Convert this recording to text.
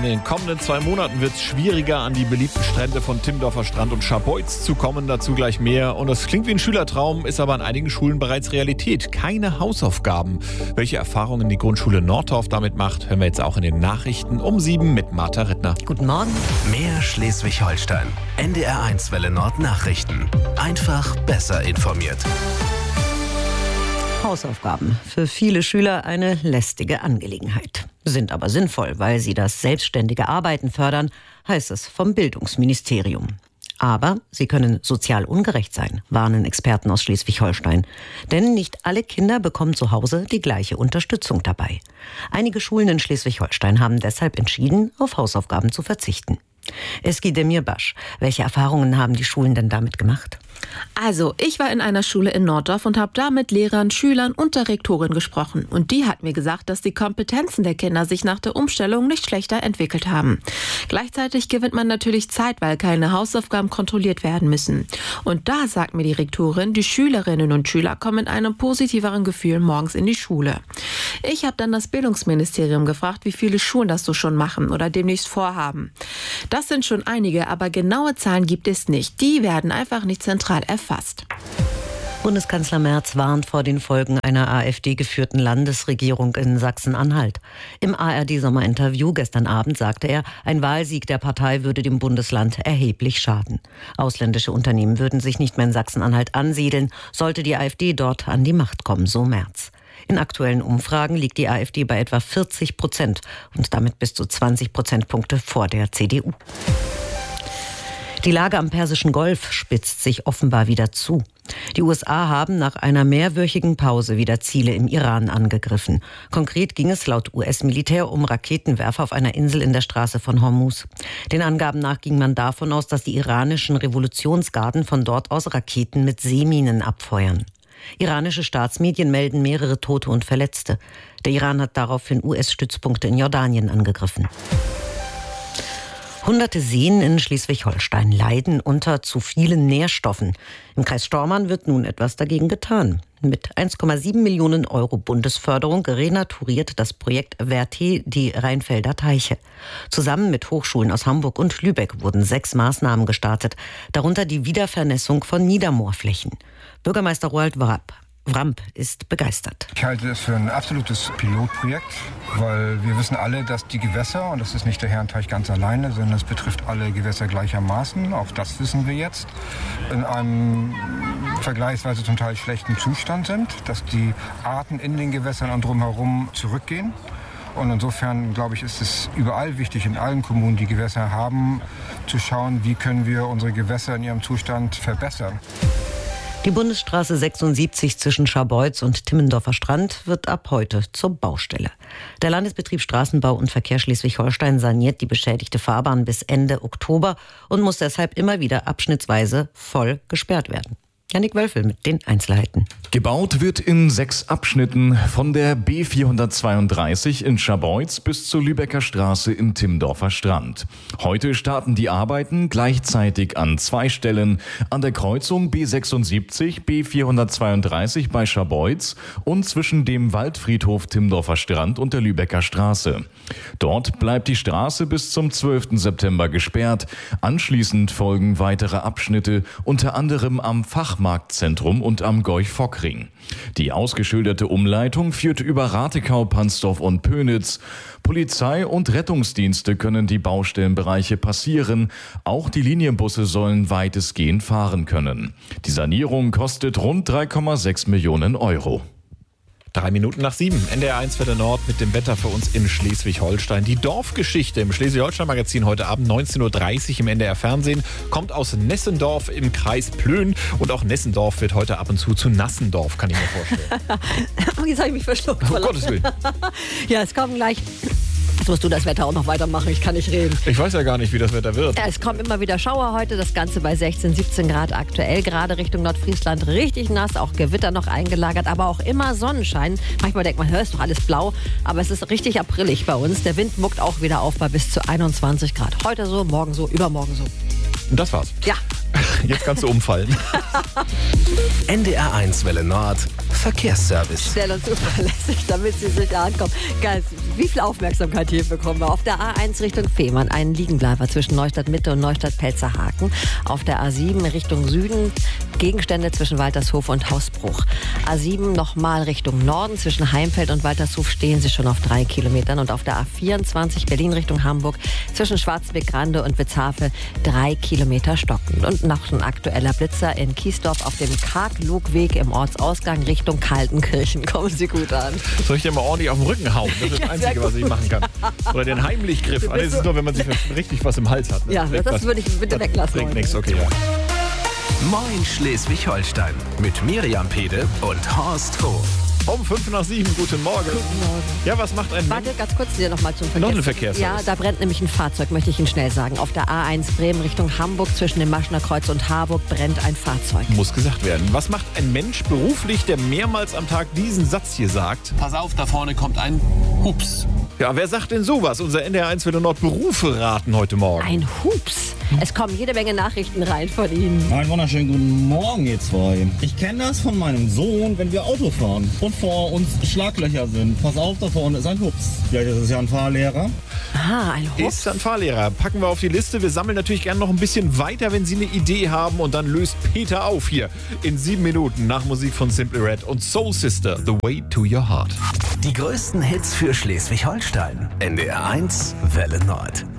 In den kommenden 2 Monaten wird es schwieriger, an die beliebten Strände von Timmendorfer Strand und Scharbeutz zu kommen. Dazu gleich mehr. Und das klingt wie ein Schülertraum, ist aber an einigen Schulen bereits Realität. Keine Hausaufgaben. Welche Erfahrungen die Grundschule Nordorf damit macht, hören wir jetzt auch in den Nachrichten um 7 mit Martha Rittner. Guten Morgen. Mehr Schleswig-Holstein. NDR1 Welle Nord Nachrichten. Einfach besser informiert. Hausaufgaben. Für viele Schüler eine lästige Angelegenheit. Sind aber sinnvoll, weil sie das selbstständige Arbeiten fördern, heißt es vom Bildungsministerium. Aber sie können sozial ungerecht sein, warnen Experten aus Schleswig-Holstein. Denn nicht alle Kinder bekommen zu Hause die gleiche Unterstützung dabei. Einige Schulen in Schleswig-Holstein haben deshalb entschieden, auf Hausaufgaben zu verzichten. Eski Demirbaş, welche Erfahrungen haben die Schulen denn damit gemacht? Also, ich war in einer Schule in Norddorf und habe da mit Lehrern, Schülern und der Rektorin gesprochen. Und die hat mir gesagt, dass die Kompetenzen der Kinder sich nach der Umstellung nicht schlechter entwickelt haben. Gleichzeitig gewinnt man natürlich Zeit, weil keine Hausaufgaben kontrolliert werden müssen. Und da sagt mir die Rektorin, die Schülerinnen und Schüler kommen mit einem positiveren Gefühl morgens in die Schule. Ich habe dann das Bildungsministerium gefragt, wie viele Schulen das so schon machen oder demnächst vorhaben. Das sind schon einige, aber genaue Zahlen gibt es nicht. Die werden einfach nicht zentral erfasst. Bundeskanzler Merz warnt vor den Folgen einer AfD-geführten Landesregierung in Sachsen-Anhalt. Im ARD-Sommerinterview gestern Abend sagte er, ein Wahlsieg der Partei würde dem Bundesland erheblich schaden. Ausländische Unternehmen würden sich nicht mehr in Sachsen-Anhalt ansiedeln, sollte die AfD dort an die Macht kommen, so Merz. In aktuellen Umfragen liegt die AfD bei etwa 40% und damit bis zu 20 Prozentpunkte vor der CDU. Die Lage am Persischen Golf spitzt sich offenbar wieder zu. Die USA haben nach einer mehrwöchigen Pause wieder Ziele im Iran angegriffen. Konkret ging es laut US-Militär um Raketenwerfer auf einer Insel in der Straße von Hormuz. Den Angaben nach ging man davon aus, dass die iranischen Revolutionsgarden von dort aus Raketen mit Seeminen abfeuern. Iranische Staatsmedien melden mehrere Tote und Verletzte. Der Iran hat daraufhin US-Stützpunkte in Jordanien angegriffen. Hunderte Seen in Schleswig-Holstein leiden unter zu vielen Nährstoffen. Im Kreis Stormarn wird nun etwas dagegen getan. Mit 1,7 Millionen Euro Bundesförderung renaturiert das Projekt Verté die Rheinfelder Teiche. Zusammen mit Hochschulen aus Hamburg und Lübeck wurden 6 Maßnahmen gestartet, darunter die Wiedervernässung von Niedermoorflächen. Bürgermeister Roald Wramp ist begeistert. Ich halte es für ein absolutes Pilotprojekt, weil wir wissen alle, dass die Gewässer, und das ist nicht der Herrenteich ganz alleine, sondern es betrifft alle Gewässer gleichermaßen, auch das wissen wir jetzt, in einem vergleichsweise zum Teil schlechten Zustand sind, dass die Arten in den Gewässern und drumherum zurückgehen. Und insofern, glaube ich, ist es überall wichtig, in allen Kommunen, die Gewässer haben, zu schauen, wie können wir unsere Gewässer in ihrem Zustand verbessern. Die Bundesstraße 76 zwischen Scharbeutz und Timmendorfer Strand wird ab heute zur Baustelle. Der Landesbetrieb Straßenbau und Verkehr Schleswig-Holstein saniert die beschädigte Fahrbahn bis Ende Oktober und muss deshalb immer wieder abschnittsweise voll gesperrt werden. Jannik Wölfel mit den Einzelheiten. Gebaut wird in 6 Abschnitten von der B432 in Scharbeutz bis zur Lübecker Straße in Timmendorfer Strand. Heute starten die Arbeiten gleichzeitig an 2 Stellen, an der Kreuzung B76, B432 bei Scharbeutz und zwischen dem Waldfriedhof Timmendorfer Strand und der Lübecker Straße. Dort bleibt die Straße bis zum 12. September gesperrt. Anschließend folgen weitere Abschnitte, unter anderem am Fachmarktzentrum und am Gorch-Fock-Ring. Die ausgeschilderte Umleitung führt über Ratekau, Pansdorf und Pönitz. Polizei und Rettungsdienste können die Baustellenbereiche passieren. Auch die Linienbusse sollen weitestgehend fahren können. Die Sanierung kostet rund 3,6 Millionen Euro. 3 Minuten nach 7. NDR1 Welle Nord mit dem Wetter für uns in Schleswig-Holstein. Die Dorfgeschichte im Schleswig-Holstein-Magazin heute Abend 19.30 Uhr im NDR-Fernsehen kommt aus Nessendorf im Kreis Plön. Und auch Nessendorf wird heute ab und zu Nassendorf, kann ich mir vorstellen. Jetzt habe ich mich verschluckt. Um Gottes Willen. Ja, es kommen gleich... Jetzt musst du das Wetter auch noch weitermachen, ich kann nicht reden. Ich weiß ja gar nicht, wie das Wetter wird. Ja, es kommen immer wieder Schauer heute, das Ganze bei 16, 17 Grad aktuell. Gerade Richtung Nordfriesland richtig nass, auch Gewitter noch eingelagert, aber auch immer Sonnenschein. Manchmal denkt man, ist doch alles blau, aber es ist richtig aprillig bei uns. Der Wind muckt auch wieder auf bei bis zu 21 Grad. Heute so, morgen so, übermorgen so. Und das war's. Ja. Jetzt kannst du umfallen. NDR1 Welle Nord Verkehrsservice. Schnell und zuverlässig, damit Sie sicher ankommen. Geil, wie viel Aufmerksamkeit hier bekommen wir? Auf der A1 Richtung Fehmarn, ein Liegenbleiber zwischen Neustadt Mitte und Neustadt Pelzerhaken. Auf der A7 Richtung Süden, Gegenstände zwischen Waltershof und Hausbruch. A7 nochmal Richtung Norden, zwischen Heimfeld und Waltershof stehen Sie schon auf 3 Kilometern. Und auf der A24 Berlin Richtung Hamburg, zwischen Schwarzbeck-Grande und Witzhafe 3 Kilometer stockend. Und noch ein aktueller Blitzer in Kiesdorf auf dem Karg-Lugweg im Ortsausgang Richtung Kaltenkirchen. Kommen Sie gut an. Soll ich dir mal ordentlich auf den Rücken hauen? Das ist das Einzige, was ich machen kann. Oder den Heimlichgriff. Das ist nur, wenn man sich richtig was im Hals hat. Ne? Ja, das würde ich bitte weglassen. Bringt nichts, okay. Ja. Moin Schleswig-Holstein mit Miriam Pede und Horst Hof. Um 7:05, guten Morgen. Guten Morgen. Ja, was macht ein Warte, ganz kurz hier nochmal zum Verkehr. Noch eine Verkehrsservice. Ja, da brennt nämlich ein Fahrzeug, möchte ich Ihnen schnell sagen. Auf der A1 Bremen Richtung Hamburg zwischen dem Maschner Kreuz und Harburg brennt ein Fahrzeug. Muss gesagt werden. Was macht ein Mensch beruflich, der mehrmals am Tag diesen Satz hier sagt? Pass auf, da vorne kommt ein Hups. Ja, wer sagt denn sowas? Unser NDR1 will Nord Berufe raten heute Morgen. Ein Hups. Es kommen jede Menge Nachrichten rein von Ihnen. Einen wunderschönen guten Morgen, ihr zwei. Ich kenne das von meinem Sohn, wenn wir Auto fahren und vor uns Schlaglöcher sind. Pass auf, da vorne ist ein Hups. Vielleicht ist es ja ein Fahrlehrer. Ah, ein Hups. Ist ein Fahrlehrer. Packen wir auf die Liste. Wir sammeln natürlich gerne noch ein bisschen weiter, wenn Sie eine Idee haben. Und dann löst Peter auf hier in 7 Minuten nach Musik von Simply Red und Soul Sister, The Way to Your Heart. Die größten Hits für Schleswig-Holstein. NDR 1 Welle Nord.